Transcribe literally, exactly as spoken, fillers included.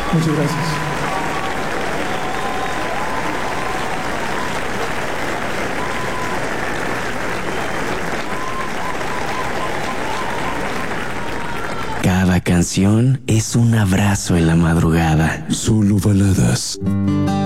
Muchas gracias. Cada canción es un abrazo en la madrugada. Solo baladas.